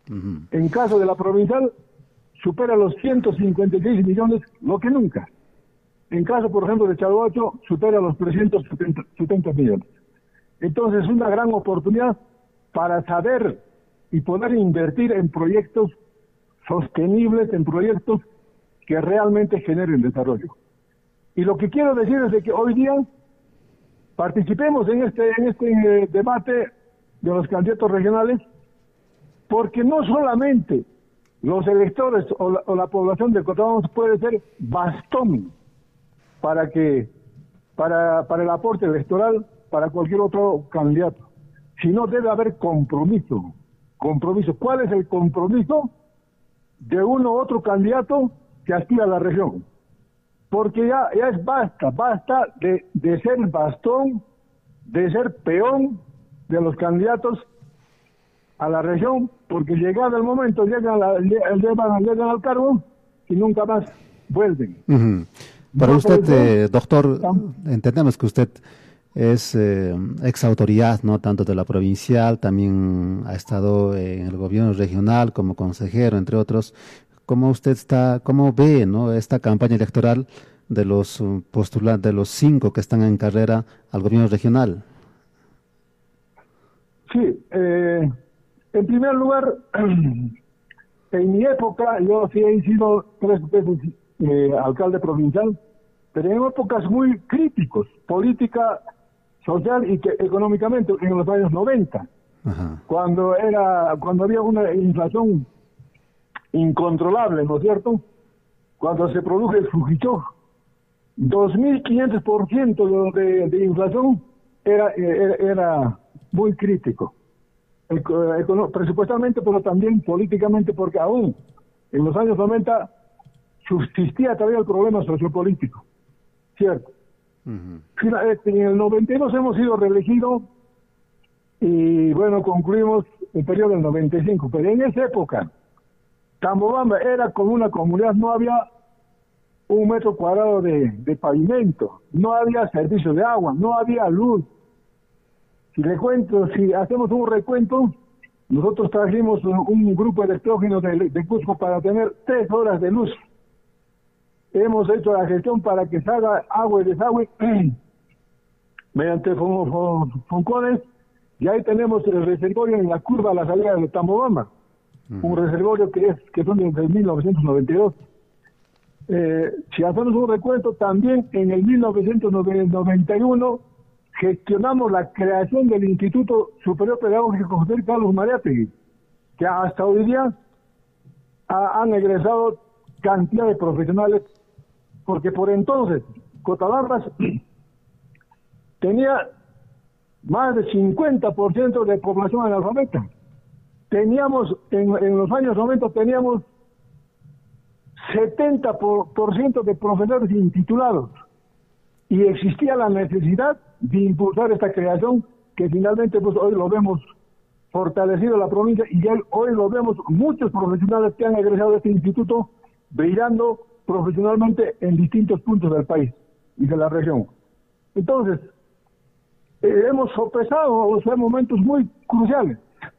En caso de la provincial, supera los 156 millones, lo que nunca. En caso, por ejemplo, de Chalhuacho, supera los 370 millones. Entonces, es una gran oportunidad para saber y poder invertir en proyectos sostenibles, en proyectos que realmente generen desarrollo. Y lo que quiero decir es de que hoy día participemos en este debate de los candidatos regionales, porque no solamente los electores o la población de Cotabamba puede ser bastón para el aporte electoral para cualquier otro candidato, sino debe haber compromiso. ¿Cuál es el compromiso de uno u otro candidato que aspira a la región? Porque ya es basta de ser bastón, de ser peón de los candidatos a la región, porque llegado el momento llegan al cargo y nunca más vuelven. Para No usted, doctor, entendemos que usted es ex autoridad, ¿no? Tanto de la provincial, también ha estado en el gobierno regional como consejero, entre otros. ¿Cómo ve, ¿no?, esta campaña electoral de los postulantes, de los 5 que están en carrera al gobierno regional? Sí, en primer lugar, en mi época, yo sí he sido 3 veces alcalde provincial, pero en épocas muy críticos, política, social y económicamente, en los años 90, cuando había una inflación incontrolable, ¿no es cierto? Cuando se produjo el Fujitsu, 2.500% de inflación era muy crítico. Presupuestalmente, pero también políticamente, porque aún en los años 90 subsistía todavía el problema sociopolítico, ¿cierto? En el 92 hemos sido reelegidos y bueno, concluimos el periodo del 95, pero en esa época Tambobamba era como una comunidad, no había 1 metro cuadrado de pavimento, no había servicio de agua, no había luz. Si hacemos un recuento, nosotros trajimos un grupo de electrógenos de Cusco para tener 3 horas de luz. Hemos hecho la gestión para que salga agua y desagüe mediante foncones, y ahí tenemos el reservorio en la curva a la salida de Tambobamba, un reservorio que son desde 1992. Si hacemos un recuento, también en el 1991 gestionamos la creación del Instituto Superior Pedagógico José Carlos Mariátegui, que hasta hoy día han egresado cantidad de profesionales, porque por entonces Cotabambas tenía más de 50% de población analfabeta. Teníamos, en los años 90 teníamos 70% de profesores intitulados, y existía la necesidad de impulsar esta creación, que finalmente pues hoy lo vemos fortalecido la provincia, y hoy lo vemos muchos profesionales que han egresado de este instituto brillando profesionalmente en distintos puntos del país y de la región. Entonces, hemos sopesado momentos muy cruciales,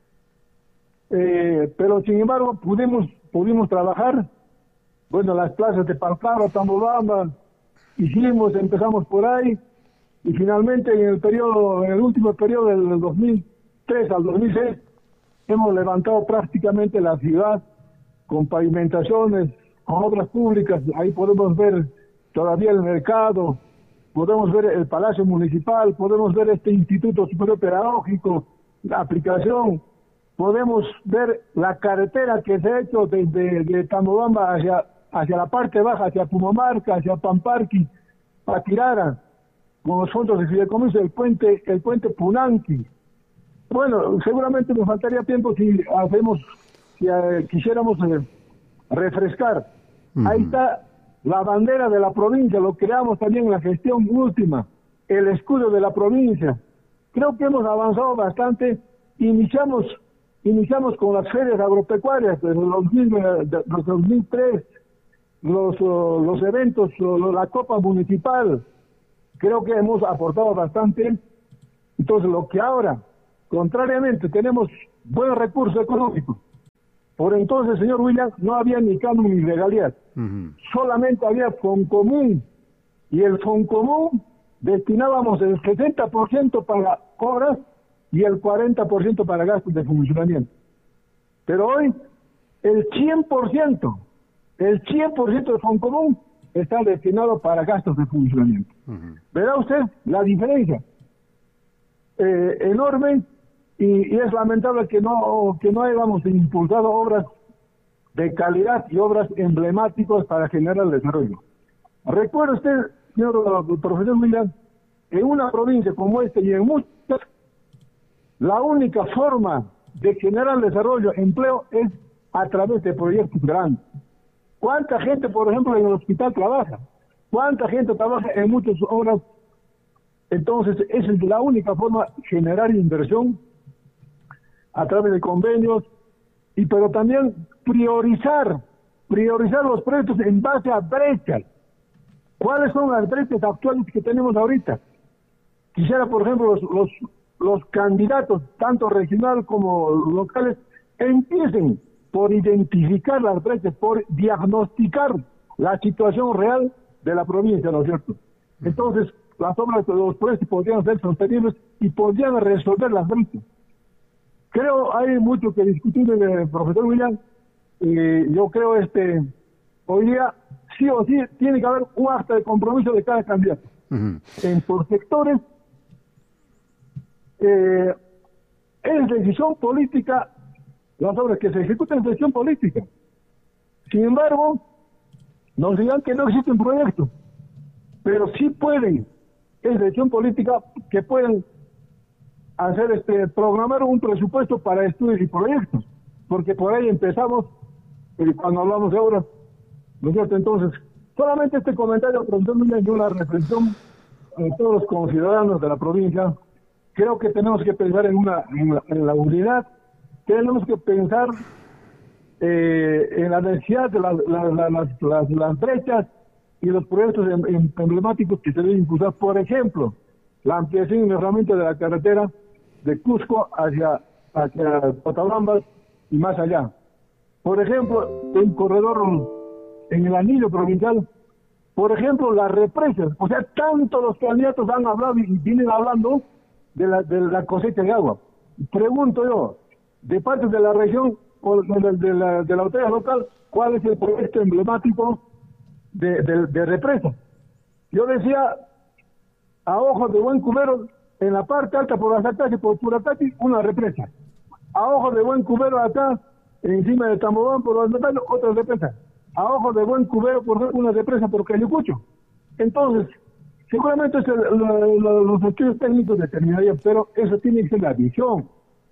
pero sin embargo pudimos trabajar. Bueno, las plazas de Palcaro, Tambobamba, empezamos por ahí, y finalmente en el último periodo del 2003 al 2006 hemos levantado prácticamente la ciudad con pavimentaciones, con obras públicas. Ahí podemos ver todavía el mercado, podemos ver el Palacio Municipal, podemos ver este Instituto Superior Pedagógico, la aplicación, podemos ver la carretera que se ha hecho desde Tambobamba hacia la parte baja, hacia Pumamarca, hacia Pamparqui, Patirara, con los fondos de fideicomiso, el puente Punanqui. Bueno, seguramente nos faltaría tiempo si quisiéramos refrescar. Ahí está la bandera de la provincia, lo creamos también en la gestión última, el escudo de la provincia. Creo que hemos avanzado bastante. Iniciamos con las ferias agropecuarias de los 2003, los eventos, la Copa Municipal. Creo que hemos aportado bastante. Entonces, lo que ahora, contrariamente, tenemos buenos recursos económicos, Por entonces, señor William, no había ni canon ni regalías. Solamente había Foncomún. Y el Foncomún destinábamos el 60% para obras y el 40% para gastos de funcionamiento. Pero hoy, el 100% del Foncomún está destinado para gastos de funcionamiento. Verá usted la diferencia enorme, y es lamentable que no hayamos impulsado obras de calidad y obras emblemáticas para generar el desarrollo. Recuerde usted, señor profesor William, en una provincia como esta y en muchas, la única forma de generar desarrollo, empleo, es a través de proyectos grandes. ¿Cuánta gente, por ejemplo, en el hospital trabaja? ¿Cuánta gente trabaja en muchas obras? Entonces, esa es la única forma de generar inversión a través de convenios, pero también priorizar los proyectos en base a brechas. ¿Cuáles son las brechas actuales que tenemos ahorita? Quisiera, por ejemplo, los candidatos, tanto regional como locales, empiecen por identificar las brechas, por diagnosticar la situación real de la provincia, ¿no es cierto? Entonces, las obras de los proyectos podrían ser sostenibles y podrían resolver las brechas. Creo hay mucho que discutir, profesor William. Yo creo hoy día sí o sí tiene que haber un acta de compromiso de cada candidato. Por sectores, es decisión política, las obras que se ejecutan es decisión política. Sin embargo, nos dirán que no existen proyectos, pero sí pueden, es decisión política, que pueden hacer programar un presupuesto para estudios y proyectos, porque por ahí empezamos cuando hablamos de obras, ¿no es cierto? Entonces, solamente este comentario, profesor, me dio una reflexión a todos los conciudadanos de la provincia. Creo que tenemos que pensar en la unidad, tenemos que pensar en la necesidad de las brechas y los proyectos emblemáticos que se deben impulsar. Por ejemplo, la ampliación y mejoramiento de la carretera de Cusco hacia Cotabambas y más allá. Por ejemplo, un corredor en el anillo provincial. Por ejemplo, las represas. O sea, tanto los candidatos han hablado y vienen hablando de la cosecha de agua. Pregunto yo, de parte de la región o de la autoridad local, ¿cuál es el proyecto emblemático de represa? Yo decía, a ojos de buen cubero, en la parte alta por Azatachi, por Puratati, una represa. A ojos de buen cubero acá, encima de Tambobán, por Azatachi, otra represa. A ojos de buen cubero, por una represa por Cayucucho. Entonces, seguramente los estudios técnicos determinarían, pero eso tiene que ser la visión.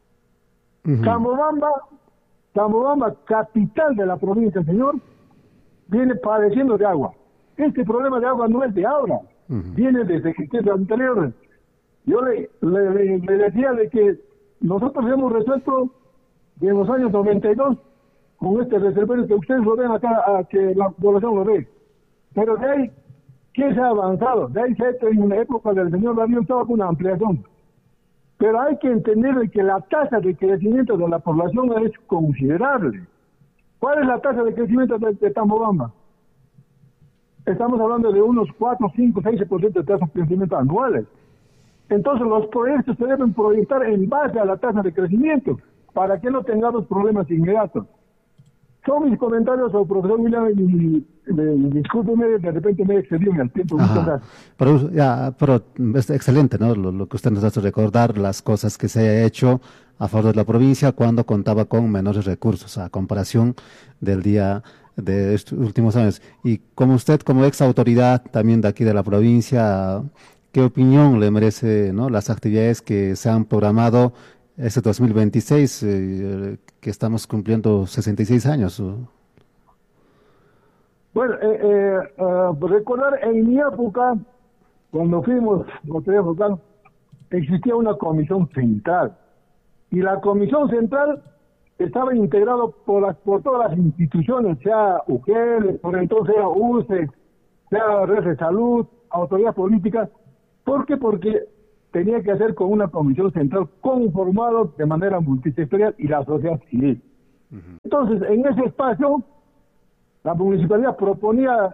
Tambobamba, capital de la provincia, señor, viene padeciendo de agua. Este problema de agua no es de ahora, viene desde gestiones anteriores. Yo le decía de que nosotros hemos resuelto en los años 92 con este reservorio que ustedes lo ven acá, que la población lo ve. Pero de ahí, ¿qué se ha avanzado? De ahí se ha hecho en una época del señor Darío estaba con una ampliación. Pero hay que entender que la tasa de crecimiento de la población es considerable. ¿Cuál es la tasa de crecimiento de Tambobamba? Estamos hablando de unos 4, 5, 6% de tasas de crecimiento anuales. Entonces los proyectos se deben proyectar en base a la tasa de crecimiento, para que no tengamos problemas inmediatos. Son mis comentarios, profesor William, y discúlpeme, de repente me he excedido en el tiempo. Muchas gracias. Pero es excelente, ¿no? Lo que usted nos hace recordar, las cosas que se ha hecho a favor de la provincia cuando contaba con menores recursos, a comparación del día de estos últimos años. Y como usted, como ex autoridad también de aquí de la provincia, ¿qué opinión le merece, ¿no?, las actividades que se han programado este 2026, que estamos cumpliendo 66 años? Bueno, recordar en mi época, cuando fuimos autoridad local, existía una comisión central. Y la comisión central estaba integrada por todas las instituciones, sea UGEL, por entonces era UCE, sea Red de Salud, autoridad política. ¿Por qué? Porque tenía que hacer con una comisión central conformada de manera multisectorial y la sociedad civil. Entonces, en ese espacio, la municipalidad proponía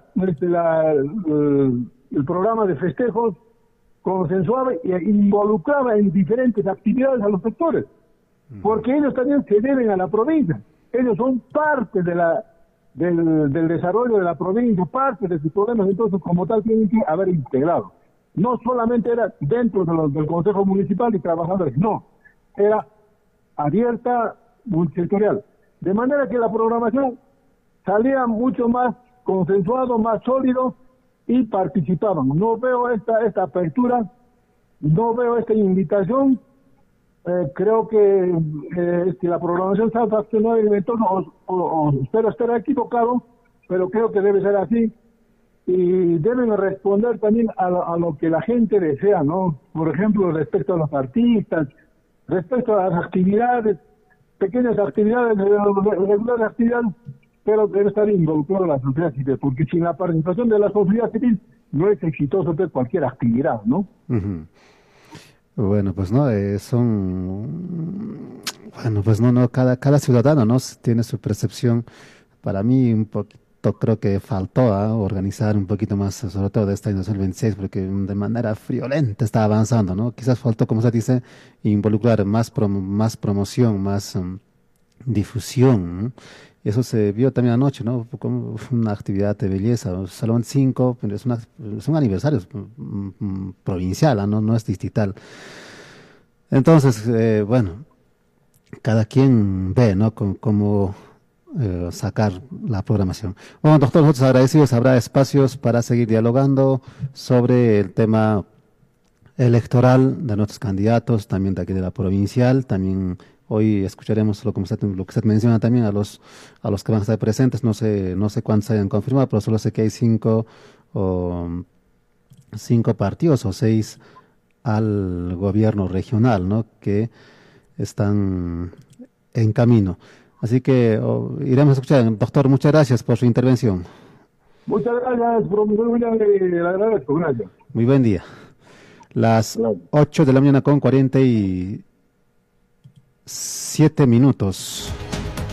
el programa de festejos, consensuaba e involucraba en diferentes actividades a los sectores, porque ellos también se deben a la provincia, ellos son parte del desarrollo de la provincia, parte de sus problemas, entonces como tal tienen que haber integrado. No solamente era dentro del Consejo Municipal y trabajadores, no, era abierta, multisectorial. De manera que la programación salía mucho más consensuado, más sólido y participaban. No veo esta apertura, no veo esta invitación. Creo que la programación se ha fraccionado en el entorno, o espero estar equivocado, pero creo que debe ser así. Y deben responder también a lo que la gente desea, ¿no? Por ejemplo, respecto a los artistas, respecto a las actividades, pequeñas actividades, regulares actividades, pero debe estar involucrada la sociedad civil, porque sin la participación de la sociedad civil no es exitoso hacer cualquier actividad, ¿no? Uh-huh. Bueno, pues no, bueno, pues no, cada ciudadano, ¿no? Tiene su percepción. Para mí un poquito creo que faltó organizar un poquito más, sobre todo de este año 2026, porque de manera friolenta está avanzando, ¿no? Quizás faltó, como se dice, involucrar más promoción, más difusión, ¿no? Eso se vio también anoche, ¿no? Como una actividad de belleza, Salón 5, pero es un aniversario provincial, ¿no? No es distrital. Entonces, bueno, cada quien ve, ¿no? Cómo sacar la programación. Bueno, doctor, nosotros agradecidos, habrá espacios para seguir dialogando sobre el tema electoral de nuestros candidatos, también de aquí de la provincial, también hoy escucharemos lo que usted menciona también a los que van a estar presentes, no sé cuántos hayan confirmado, pero solo sé que hay cinco partidos o 6 al gobierno regional, ¿no? Que están en camino. Así que iremos a escuchar. Doctor, muchas gracias por su intervención. Muchas gracias, profesor William, le agradezco, gracias. Muy buen día. Las 8 de la mañana con 47 minutos.